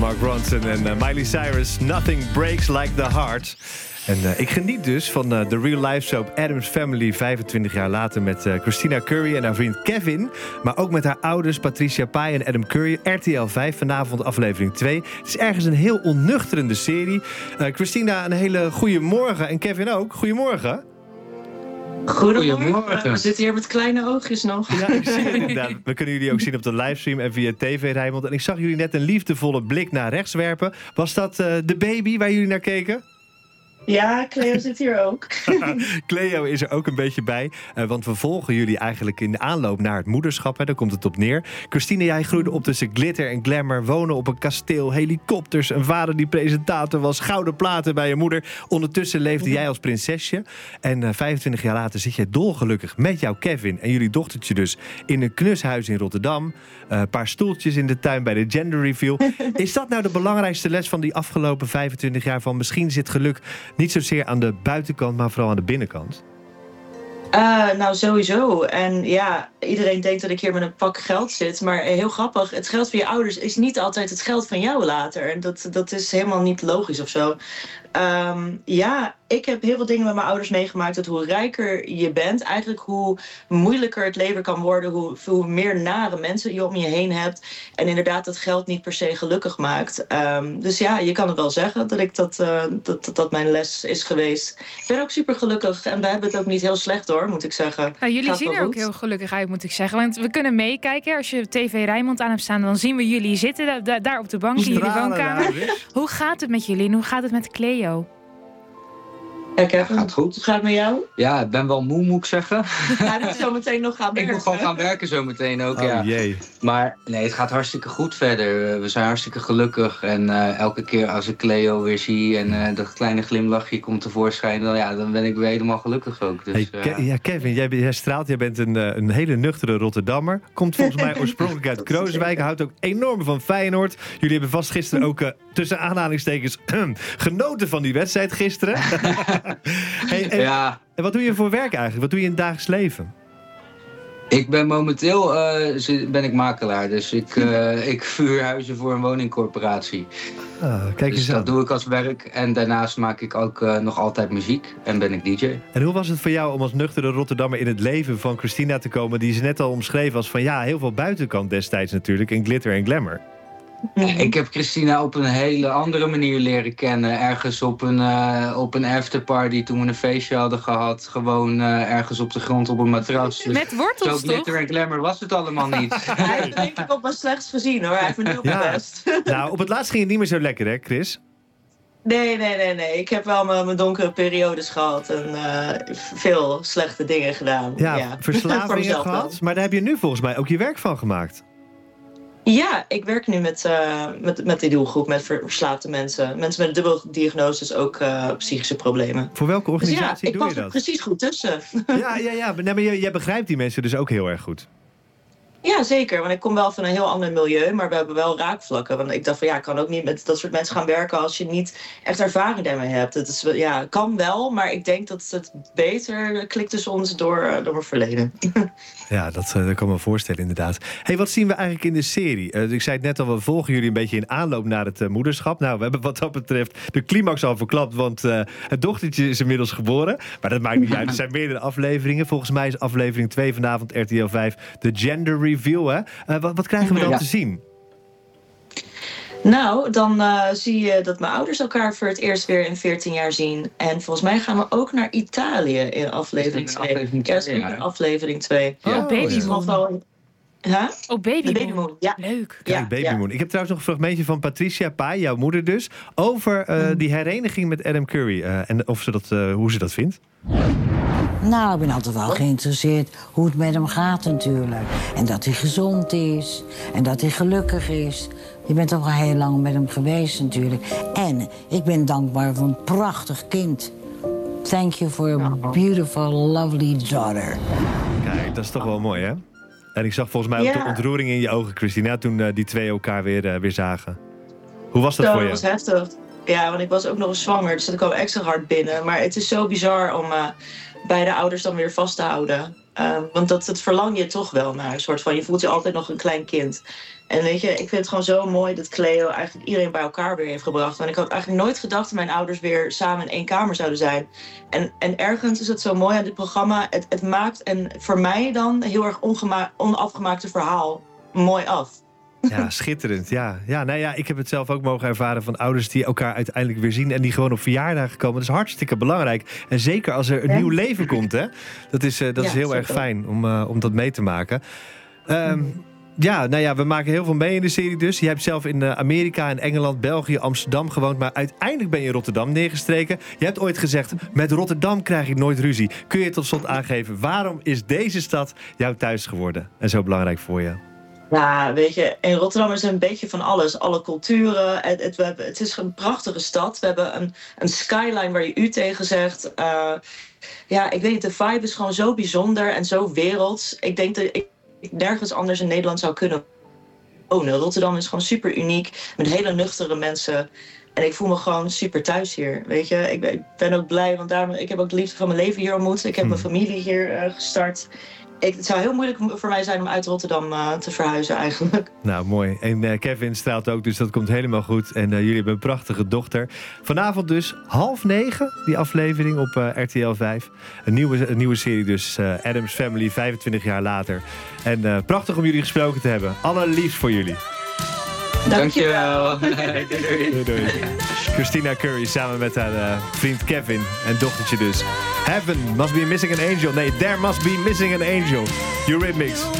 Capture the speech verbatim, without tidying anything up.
Mark Ronson en uh, Miley Cyrus. Nothing breaks like the heart. En uh, ik geniet dus van uh, de real-life soap Addams Family... vijfentwintig jaar later met uh, Christina Curry en haar vriend Kevin. Maar ook met haar ouders Patricia Pai en Adam Curry. R T L vijf, vanavond aflevering twee. Het is ergens een heel onnuchterende serie. Uh, Christina, een hele goede morgen. En Kevin ook. Goedemorgen. Goedemorgen. Goedemorgen. We zitten hier met kleine oogjes nog. Ja, ik zie het inderdaad. We kunnen jullie ook zien op de livestream en via T V Rijnmond. En ik zag jullie net een liefdevolle blik naar rechts werpen. Was dat uh, de baby waar jullie naar keken? Ja, Cleo zit hier ook. Cleo is er ook een beetje bij. Uh, want we volgen jullie eigenlijk in de aanloop naar het moederschap. Hè, daar komt het op neer. Christine, jij groeide op tussen glitter en glamour. Wonen op een kasteel, helikopters. Een vader die presentator was. Gouden platen bij je moeder. Ondertussen leefde jij als prinsesje. En uh, vijfentwintig jaar later zit jij dolgelukkig met jouw Kevin. En jullie dochtertje dus in een knushuis in Rotterdam. Een uh, paar stoeltjes in de tuin bij de gender reveal. Is dat nou de belangrijkste les van die afgelopen vijfentwintig jaar? Van misschien zit geluk niet zozeer aan de buitenkant, maar vooral aan de binnenkant? Uh, nou, sowieso. En ja, iedereen denkt dat ik hier met een pak geld zit. Maar heel grappig, het geld van je ouders is niet altijd het geld van jou later. En dat, dat is helemaal niet logisch of zo. Um, ja, ik heb heel veel dingen met mijn ouders meegemaakt. Dat hoe rijker je bent, eigenlijk hoe moeilijker het leven kan worden. Hoe, hoe meer nare mensen je om je heen hebt. En inderdaad, dat geld niet per se gelukkig maakt. Um, dus ja, je kan het wel zeggen dat, ik dat, uh, dat, dat dat mijn les is geweest. Ik ben ook super gelukkig. En we hebben het ook niet heel slecht hoor, moet ik zeggen. Nou, jullie Gaat zien er goed. ook heel gelukkig uit, moet ik zeggen. Want we kunnen meekijken. Als je T V Rijnmond aan hebt staan, dan zien we jullie zitten. Da- da- daar op de bank in jullie woonkamer. Hoe gaat het met jullie en hoe gaat het met Cleo? Ja, Kevin, gaat goed. Hoe gaat het met jou? Ja, ik ben wel moe, moet ik zeggen. Ja, dat is zo meteen nog gaan Ik werken. moet gewoon gaan werken zo meteen ook, Oh ja. jee. Maar nee, het gaat hartstikke goed verder. We zijn hartstikke gelukkig. En uh, elke keer als ik Cleo weer zie en uh, dat kleine glimlachje komt tevoorschijn, dan, ja, dan ben ik weer helemaal gelukkig ook. Dus, Hey, Ke- uh, ja, Kevin, jij, jij straalt. Jij bent een, uh, een hele nuchtere Rotterdammer. Komt volgens mij oorspronkelijk uit Krooswijk. Houdt ook enorm van Feyenoord. Jullie hebben vast gisteren ook uh, tussen aanhalingstekens genoten van die wedstrijd gisteren. Hey, en, ja. en wat doe je voor werk eigenlijk? Wat doe je in het dagelijks leven? Ik ben momenteel uh, ben ik makelaar, dus ik, uh, ik vuur huizen voor een woningcorporatie. Ah, kijk Dus eens dat aan. doe ik als werk. En daarnaast maak ik ook uh, nog altijd muziek en ben ik D J. En hoe was het voor jou om als nuchtere Rotterdammer in het leven van Christina te komen, die ze net al omschreef als van ja, heel veel buitenkant destijds natuurlijk, in glitter en glamour? Ik heb Christina op een hele andere manier leren kennen. Ergens op een, uh, op een afterparty toen we een feestje hadden gehad. Gewoon uh, ergens op de grond op een matras. Dus Met wortels, zo toch? glitter en glamour was het allemaal niet. Hij heeft denk ik op mijn slechts gezien hoor. Hij heeft me nu op mijn Ja. best. Nou, op het laatst ging het niet meer zo lekker, hè, Chris? Nee, nee, nee, nee. Ik heb wel mijn, mijn donkere periodes gehad en uh, veel slechte dingen gedaan. Ja, Voor verslavingen mezelf gehad. wel. Maar daar heb je nu volgens mij ook je werk van gemaakt. Ja, ik werk nu met, uh, met, met die doelgroep, met verslaafde mensen. Mensen met een dubbele diagnose, ook uh, psychische problemen. Voor welke Dus ja, organisatie ik doe je pas er dat? precies goed tussen. Ja, ja, ja. Nee, maar jij, jij begrijpt die mensen dus ook heel erg goed. Ja, zeker. Want ik kom wel van een heel ander milieu, maar we hebben wel raakvlakken. Want ik dacht van ja, ik kan ook niet met dat soort mensen gaan werken als je niet echt ervaring daarmee hebt. Het is, ja, kan wel, maar ik denk dat het beter klikt tussen ons door, uh, door mijn verleden. Ja, dat, uh, dat kan me voorstellen inderdaad. Hey, wat zien we eigenlijk in de serie? Uh, ik zei het net al, we volgen jullie een beetje in aanloop naar het uh, moederschap. Nou, we hebben wat dat betreft de climax al verklapt, want uh, het dochtertje is inmiddels geboren. Maar dat maakt niet uit, er zijn meerdere afleveringen. Volgens mij is aflevering twee vanavond R T L vijf de gender reveal. Hè? Uh, wat, wat krijgen we dan Ja. te zien? Nou, dan uh, zie je dat mijn ouders elkaar voor het eerst weer in veertien jaar zien. En volgens mij gaan we ook naar Italië in aflevering Is dit in twee. aflevering Ja, twee, is in ja. aflevering twee. Oh, Ja. baby Dus nog wel... Huh? Oh, baby De babymoon, ja. Leuk. Kijk, Ja, Baby ja. Moon. Ik heb trouwens nog een fragmentje van Patricia Pai, jouw moeder dus, over uh, Mm. die hereniging met Adam Curry. Uh, en of ze dat, uh, hoe ze dat vindt. Nou, ik ben altijd wel geïnteresseerd hoe het met hem gaat natuurlijk. En dat hij gezond is. En dat hij gelukkig is. Je bent toch al heel lang met hem geweest natuurlijk. En ik ben dankbaar voor een prachtig kind. Thank you for a beautiful, lovely daughter. Kijk, dat is toch wel mooi, hè? En ik zag volgens mij ook Ja. de ontroering in je ogen, Christina, toen uh, die twee elkaar weer, uh, weer zagen. Hoe was dat Zo, voor dat je? was heftig. Ja, want ik was ook nog eens zwanger, dus dat kwam extra hard binnen. Maar het is zo bizar om uh, beide ouders dan weer vast te houden. Uh, want dat, dat verlang je toch wel naar. Een soort van, je voelt je altijd nog een klein kind. En weet je, ik vind het gewoon zo mooi dat Cleo eigenlijk iedereen bij elkaar weer heeft gebracht. Want ik had eigenlijk nooit gedacht dat mijn ouders weer samen in één kamer zouden zijn. En, en ergens is het zo mooi aan dit programma. Het, het maakt en voor mij dan heel erg ongema- onafgemaakte verhaal mooi af. Ja, schitterend. Ja. Ja, nou ja, ik heb het zelf ook mogen ervaren van ouders die elkaar uiteindelijk weer zien en die gewoon op verjaardagen komen. Dat is hartstikke belangrijk. En zeker als er een ja. nieuw leven komt, hè. Dat is, uh, dat ja, is heel zeker. erg fijn om, uh, om dat mee te maken. Um, mm. Ja, nou ja, we maken heel veel mee in de serie dus. Je hebt zelf in uh, Amerika, in Engeland, België, Amsterdam gewoond, maar uiteindelijk ben je in Rotterdam neergestreken. Je hebt ooit gezegd, met Rotterdam krijg ik nooit ruzie. Kun je tot slot aangeven, waarom is deze stad jouw thuis geworden en zo belangrijk voor je? Ja, weet je, in Rotterdam is er een beetje van alles. Alle culturen. Het, het, we hebben, het is een prachtige stad. We hebben een, een skyline waar je u tegen zegt. Uh, ja, ik weet niet, de vibe is gewoon zo bijzonder en zo werelds. Ik denk dat ik nergens anders in Nederland zou kunnen wonen. Rotterdam is gewoon super uniek. Met hele nuchtere mensen. En ik voel me gewoon super thuis hier. Weet je, ik ben, ik ben ook blij, want daarom, ik heb ook de liefde van mijn leven hier ontmoet. Ik heb hmm. mijn familie hier uh, gestart. Ik, het zou heel moeilijk voor mij zijn om uit Rotterdam uh, te verhuizen eigenlijk. Nou, mooi. En uh, Kevin straalt ook, dus dat komt helemaal goed. En uh, jullie hebben een prachtige dochter. Vanavond dus half negen, die aflevering op uh, R T L vijf. Een nieuwe, een nieuwe serie dus, uh, Addams Family, vijfentwintig jaar later. En uh, prachtig om jullie gesproken te hebben. Allerliefst voor jullie. Dankjewel. Doei, doei. Doei. Christina Curry samen met haar uh, vriend Kevin en dochtertje dus. Heaven must be missing an angel. Nee, there must be missing an angel. Eurythmics.